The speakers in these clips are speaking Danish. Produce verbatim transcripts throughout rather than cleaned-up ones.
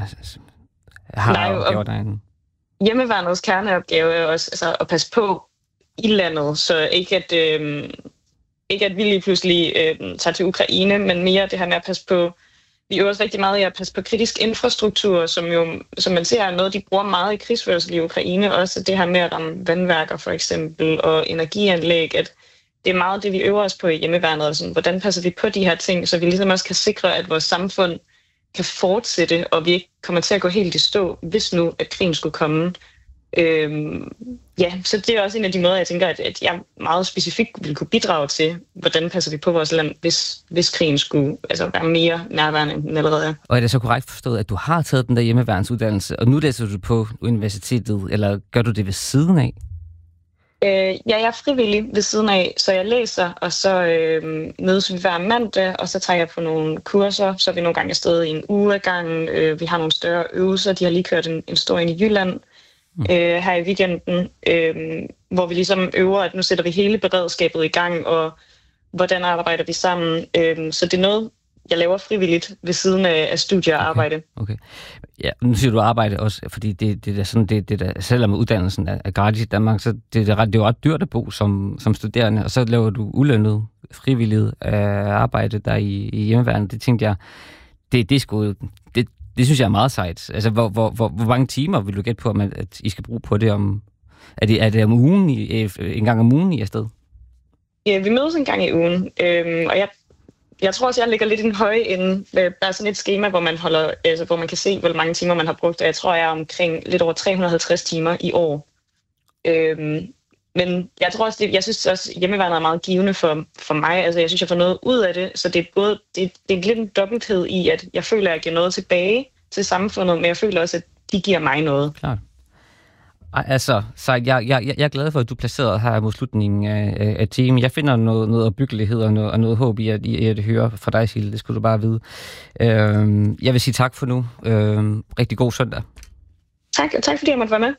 har Nej, opgaver og derinde? Hjemmeværnets kerneopgave er også altså, at passe på i landet, så ikke at, øh, ikke at vi lige pludselig øh, tager til Ukraine, men mere det her med at passe på. Vi øver os rigtig meget i at passe på kritisk infrastruktur, som jo, som man ser, er noget, de bruger meget i krigsførsel i Ukraine. Også det her med at ramme vandværker for eksempel, og energianlæg, at det er meget det, vi øver os på i hjemmeværnet. Altså, hvordan passer vi på de her ting, så vi ligesom også kan sikre, at vores samfund kan fortsætte, og vi ikke kommer til at gå helt i stå, hvis nu, at krigen skulle komme. Øhm, ja, så det er også en af de måder, jeg tænker, at, at jeg meget specifikt vil kunne bidrage til, hvordan passer vi på vores land, hvis, hvis krigen skulle altså, være mere nærværende, end den allerede er. Og er det så korrekt forstået, at du har taget den der hjemmeværnsuddannelse, og nu læser du på universitetet, eller gør du det ved siden af? Øh, ja, jeg er frivillig ved siden af, så jeg læser, og så øh, mødes vi hver mandag, og så tager jeg på nogle kurser, så er vi nogle gange afsted i en uge ad gangen. Øh, vi har nogle større øvelser, de har lige kørt en, en stor ind i Jylland mm. øh, her i weekenden, øh, hvor vi ligesom øver, at nu sætter vi hele beredskabet i gang, og hvordan arbejder vi sammen. Øh, så det er noget, jeg laver frivilligt ved siden af, af studie og arbejde. Okay. okay. Ja, nu siger du arbejde også, fordi det, det er sådan, det, det der, selvom uddannelsen er, er gratis i Danmark, så det, det, er ret, det er jo ret dyrt at bo som, som studerende, og så laver du ulønnet frivilligt øh, arbejde der i, i hjemmeværnet. Det tænkte jeg, det, det er sgu, det, det synes jeg er meget sejt. Altså, hvor, hvor, hvor, hvor mange timer vil du gætte på, at, at I skal bruge på det om, er det, er det om ugen, i, en gang om ugen i afsted? Ja, vi mødes en gang i ugen, øhm, og jeg Jeg tror også, jeg ligger lidt i den høje ende. Der er sådan et skema, hvor man, holder, altså, hvor man kan se, hvor mange timer man har brugt. Og jeg tror, jeg er omkring lidt over tre hundrede og halvtreds timer i år. Øhm, men jeg tror også, det, jeg synes også, at hjemmeværnet er meget givende for, for mig. Altså, jeg synes, jeg får noget ud af det. Så det er, både, det, det er lidt en dobbelthed i, at jeg føler, at jeg giver noget tilbage til samfundet, men jeg føler også, at de giver mig noget. Klart. Ej, altså, så jeg, jeg, jeg er glad for, at du er placeret her mod slutningen af, af timen. Jeg finder noget, noget opbyggelighed og noget, og noget håb i at, i at høre fra dig, Sille. Det skulle du bare vide. Øhm, jeg vil sige tak for nu. Øhm, rigtig god søndag. Tak, og tak fordi jeg måtte være med.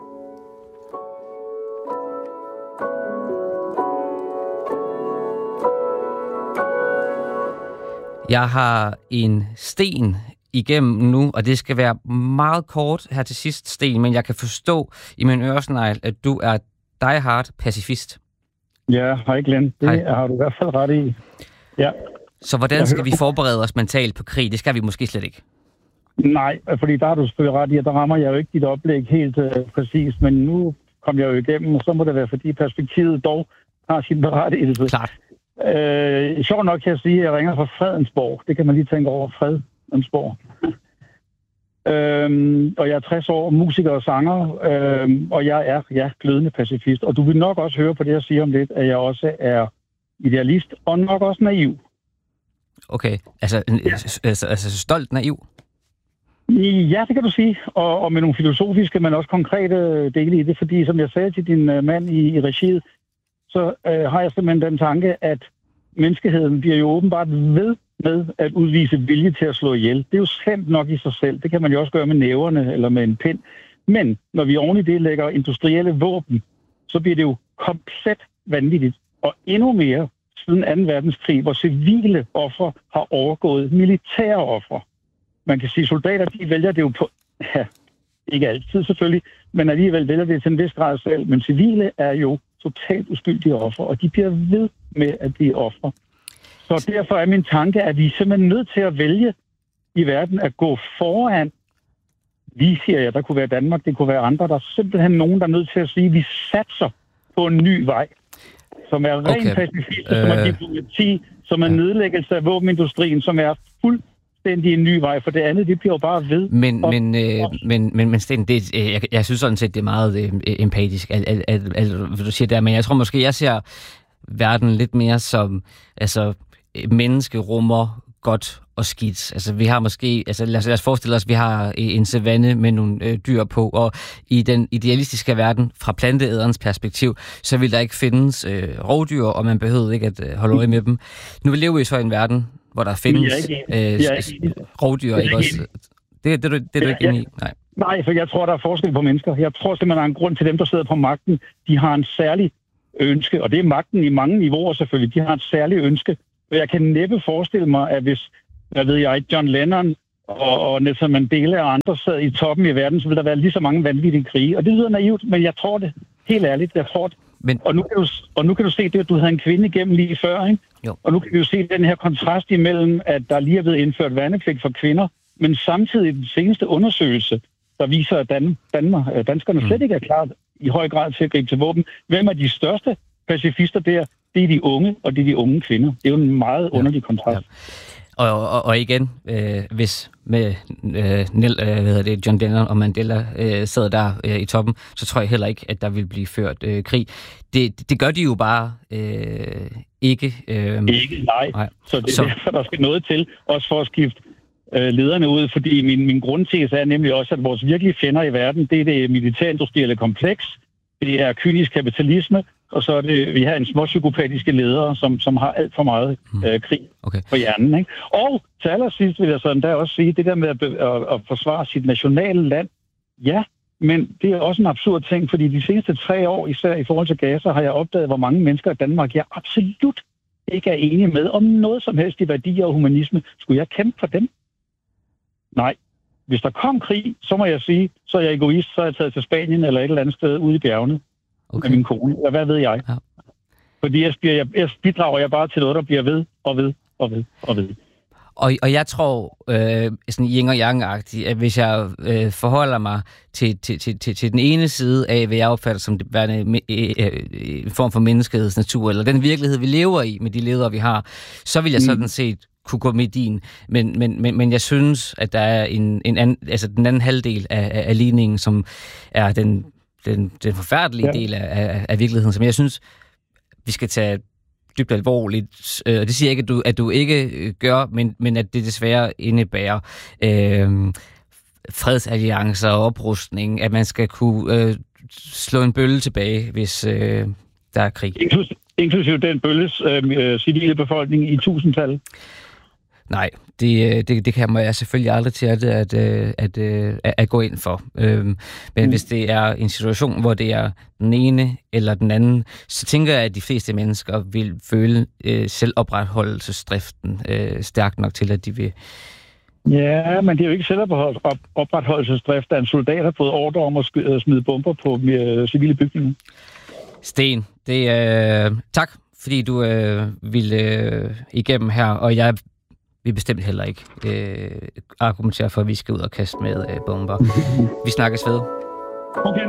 Jeg har en sten igennem nu, og det skal være meget kort her til sidst, Sten, men jeg kan forstå i min øresnegl, at du er die hard pacifist. Ja, hej Glenn. Det hej. Har du i hvert fald ret i. Ja. Så hvordan skal vi forberede os mentalt på krig? Det skal vi måske slet ikke. Nej, fordi der har du selvfølgelig ret i, at der rammer jeg jo ikke dit oplæg helt uh, præcist, men nu kom jeg jo igennem, og så må det være, fordi perspektivet dog har sin berettigelse. Klart. Øh, sjovt nok kan jeg sige, at jeg ringer fra Fredensborg. Det kan man lige tænke over, Fredensborg. øhm, og jeg er tres år, musiker og sanger, øhm, og jeg er ja, glødende pacifist. Og du vil nok også høre på det, jeg siger om lidt, at jeg også er idealist og nok også naiv. Okay, altså, ja. altså, altså stolt naiv? Ja, det kan du sige. Og, og med nogle filosofiske, men også konkrete dele i det, fordi som jeg sagde til din uh, mand i, i regiet, så øh, har jeg simpelthen den tanke, at menneskeheden bliver jo åbenbart ved med at udvise vilje til at slå ihjel. Det er jo sandt nok i sig selv. Det kan man jo også gøre med næverne eller med en pind. Men når vi oven i det lægger industrielle våben, så bliver det jo komplet vanvittigt. Og endnu mere siden anden verdenskrig, hvor civile ofre har overgået militære ofre. Man kan sige, at soldater, de vælger det jo på... Ja, ikke altid selvfølgelig, men alligevel vælger det til en vis grad selv. Men civile er jo totalt uskyldige ofre, og de bliver ved med at blive ofre. Så derfor er min tanke, at vi er simpelthen nødt til at vælge i verden at gå foran. Vi siger jeg, der kunne være Danmark, det kunne være andre. Der er simpelthen nogen, der er nødt til at sige, at vi satser på en ny vej, som er rent okay. pacifist, øh... som er diplomati, som er nedlæggelse af våbenindustrien, som er fuldstændig en ny vej, for det andet, det bliver jo bare ved. Men, og, men, øh, men, men, men Sten, det, jeg, jeg synes sådan set, det er meget øh, empatisk, alt, alt, alt, alt, hvad du siger der, men jeg tror måske, jeg ser verden lidt mere som, altså, menneske rummer godt og skidt. Altså, vi har måske, altså lad os, lad os forestille os, at vi har en savanne med nogle øh, dyr på, og i den idealistiske verden, fra planteæderens perspektiv, så vil der ikke findes øh, rovdyr, og man behøver ikke at øh, holde øje med dem. Nu vil leve i så en verden, hvor der findes øh, rovdyr, ikke også? Det, det, det, det er du ikke enig i? Nej. Nej, for jeg tror, der er forskel på mennesker. Jeg tror simpelthen, der er en grund til dem, der sidder på magten. De har en særlig ønske, og det er magten i mange niveauer selvfølgelig. De har et særligt ønske. Og jeg kan næppe forestille mig, at hvis, hvad ved jeg, John Lennon og, og Nelson Mandela og andre sad i toppen i verden, så ville der være lige så mange vanvittige krige. Og det lyder naivt, men jeg tror det. Helt ærligt, jeg tror det. Men... Og, nu kan du, og nu kan du se det, at du havde en kvinde igennem lige før, ikke? Jo. Og nu kan vi jo se den her kontrast imellem, at der lige er blevet indført værnepligt for kvinder, men samtidig den seneste undersøgelse, der viser, at Dan- Danmark, danskerne mm. slet ikke er klar i høj grad til at gribe til våben. Hvem er de største pacifister der? Det er de unge, og det er de unge kvinder. Det er jo en meget ja. underlig kontrast. Ja. Og, og, og igen, øh, hvis med øh, Nel, øh, hvad hedder det, John Denner og Mandela øh, sad der øh, i toppen, så tror jeg heller ikke, at der vil blive ført øh, krig. Det, det gør de jo bare øh, ikke. Øh, ikke, nej. nej. Så det er så... derfor, der skal noget til, også for at skifte øh, lederne ud, fordi min, min grundtese er nemlig også, at vores virkelige fjender i verden, det er det militærindustrielle kompleks, det er kynisk kapitalisme, og så er det, vi har en småpsykopatiske ledere, som, som har alt for meget øh, krig okay. på hjernen. Ikke? Og til allersidst vil jeg sådan der også sige, det der med at, at, at forsvare sit nationale land, ja, men det er også en absurd ting, fordi de seneste tre år, især i forhold til Gaza, har jeg opdaget, hvor mange mennesker i Danmark, jeg absolut ikke er enige med om noget som helst i værdier og humanisme. Skulle jeg kæmpe for dem? Nej. Hvis der kom krig, så må jeg sige, så er jeg egoist, så er jeg taget til Spanien eller et eller andet sted ude i bjergene. Okay. Med min kone. Ja, hvad ved jeg? Ja. Fordi jeg, jeg, jeg bidrager jeg bare til noget, der bliver ved og ved og ved og ved. Og, og jeg tror, øh, sådan yin og yang-agtigt, at hvis jeg øh, forholder mig til, til, til, til, til den ene side af, hvad jeg opfatter som det værende en form for menneskets natur, eller den virkelighed, vi lever i med de ledere, vi har, så vil jeg mm. sådan set kunne gå med din. Men, men, men, men jeg synes, at der er en, en anden, altså den anden halvdel af, af, af ligningen, som er den Den, den forfærdelige ja. del af, af, af virkeligheden, som jeg synes, vi skal tage dybt alvorligt. Øh, det siger jeg ikke, at du, at du ikke gør, men, men at det desværre indebærer øh, fredsalliancer og oprustning, at man skal kunne øh, slå en bølle tilbage, hvis øh, der er krig. Inklusiv, inklusiv den bølles øh, civile befolkning i tusindtal. Nej, det, det, det kan jeg selvfølgelig aldrig til at, at, at, at, at gå ind for. Øhm, men mm. hvis det er en situation, hvor det er den ene eller den anden, så tænker jeg, at de fleste mennesker vil føle øh, selvopretholdelsesdriften øh, stærkt nok til, at de vil... Ja, men det er jo ikke selvopretholdelsesdrift, at en soldat har fået ordre om at smide bomber på øh, civile bygninger. Sten, det er... Øh, tak, fordi du øh, ville øh, igennem her, og jeg... Vi bestemt heller ikke øh, argumenterer for, at vi skal ud og kaste med øh, bomber. Vi snakkes ved. Okay.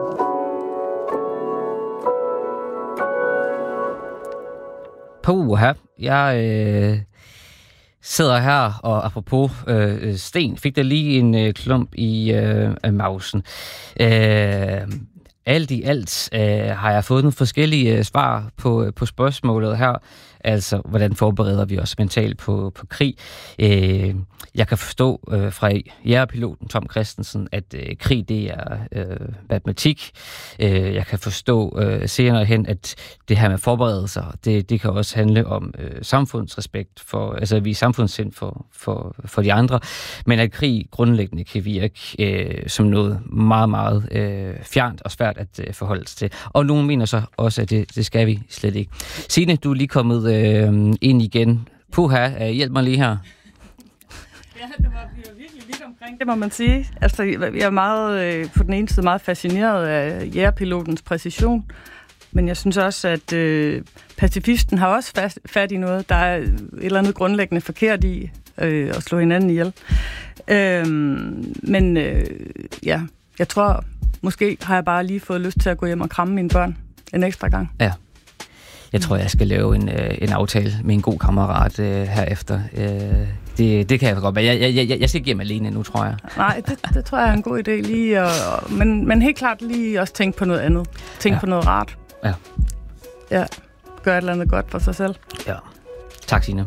Puha, jeg øh, sidder her, og apropos øh, Sten, fik der lige en øh, klump i øh, mausen. Øh, alt i alt øh, har jeg fået nogle forskellige øh, svar på, på spørgsmålet her. Altså, hvordan forbereder vi os mentalt på, på krig? Øh, jeg kan forstå øh, fra jægerpiloten Tom Christensen, at øh, krig, det er øh, matematik. Øh, jeg kan forstå øh, senere hen, at det her med forberedelser, det, det kan også handle om øh, samfundsrespekt, for, altså at vi er samfundssind for, for, for de andre, men at krig grundlæggende kan virke øh, som noget meget, meget øh, fjernt og svært at øh, forholde sig til. Og nogen mener så også, at det, det skal vi slet ikke. Signe, du er lige kommet øh, ind igen. Puha, øh, hjælp mig lige her. Ja, det var, vi var virkelig vidt omkring, det må man sige. Altså, jeg er meget, øh, på den ene side meget fascineret af jægerpilotens præcision, men jeg synes også, at øh, pacifisten har også fast, fat i noget, der er et eller andet grundlæggende forkert i øh, at slå hinanden ihjel. Øh, men øh, ja, jeg tror, måske har jeg bare lige fået lyst til at gå hjem og kramme mine børn en ekstra gang. Ja. Jeg tror, jeg skal lave en, øh, en aftale med en god kammerat øh, herefter. Øh, det, det kan jeg godt være. Jeg, jeg, jeg, jeg skal ikke hjem alene nu, tror jeg. Nej, det, det tror jeg er en god idé. Lige og, men, men helt klart lige også tænke på noget andet. Tænke ja. på noget rart. Ja. Ja. Gøre et eller andet godt for sig selv. Ja. Tak, Signe.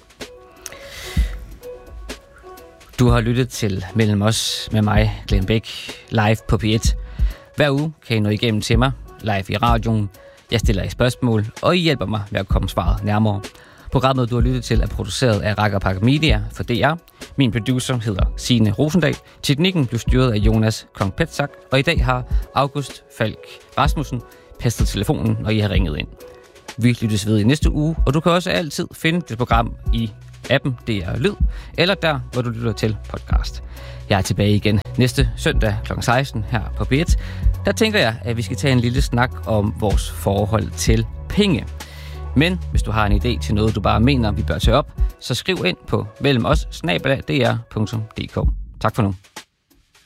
Du har lyttet til Mellem os med mig, Glenn Bæk, live på P et. Hver uge kan I nå igennem til mig, live i radioen. Jeg stiller I spørgsmål, og I hjælper mig med at komme svaret nærmere. Programmet, du har lyttet til, er produceret af Rakkerpakke Media for D R. Min producer hedder Signe Rosendal. Teknikken blev styret af Jonas Kong-Petsak, og i dag har August Falk Rasmussen passet telefonen, når I har ringet ind. Vi lyttes ved i næste uge, og du kan også altid finde det program i appen D R Lyd, eller der, hvor du lytter til podcast. Jeg er tilbage igen næste søndag klokken seksten her på B et. Der tænker jeg, at vi skal tage en lille snak om vores forhold til penge. Men hvis du har en idé til noget, du bare mener, vi bør tage op, så skriv ind på mellem os snabel-a d r punktum d k. Tak for nu.